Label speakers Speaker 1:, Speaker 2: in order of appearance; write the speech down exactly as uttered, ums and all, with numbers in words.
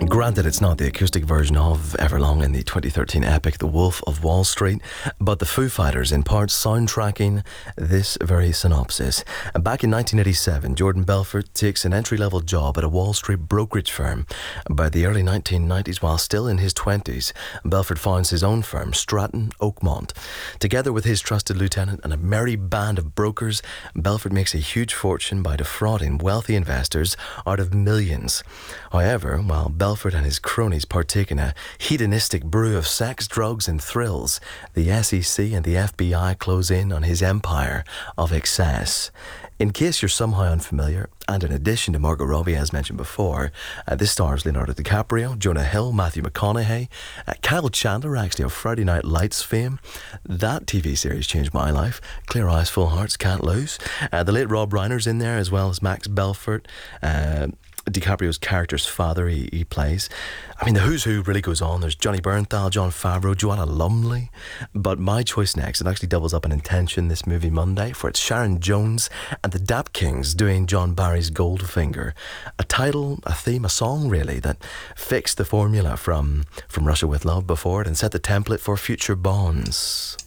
Speaker 1: Granted, it's not the acoustic version of Everlong in the twenty thirteen epic The Wolf of Wall Street, but the Foo Fighters in part soundtracking this very synopsis. Back in nineteen eighty-seven, Jordan Belfort takes an entry-level job at a Wall Street brokerage firm. By the early nineteen nineties, while still in his twenties, Belfort founds his own firm, Stratton Oakmont. Together with his trusted lieutenant and a merry band of brokers, Belfort makes a huge fortune by defrauding wealthy investors out of millions. However, while Belfort and his cronies partake in a hedonistic brew of sex, drugs and thrills, the S E C and the F B I close in on his empire of excess. In case you're somehow unfamiliar, and in addition to Margot Robbie, as mentioned before, uh, this stars Leonardo DiCaprio, Jonah Hill, Matthew McConaughey, uh, Kyle Chandler, actually of Friday Night Lights fame. That T V series changed my life. Clear Eyes, Full Hearts, Can't Lose. Uh, the late Rob Reiner's in there, as well as Max Belfort. Uh, DiCaprio's character's father he, he plays. I mean, the who's who really goes on. There's Johnny Bernthal, Jon Favreau, Joanna Lumley. But my choice next, it actually doubles up in intention this movie Monday, for it's Sharon Jones and the Dap Kings doing John Barry's Goldfinger. A title, a theme, a song really, that fixed the formula from, from Russia With Love before it and set the template for future Bonds.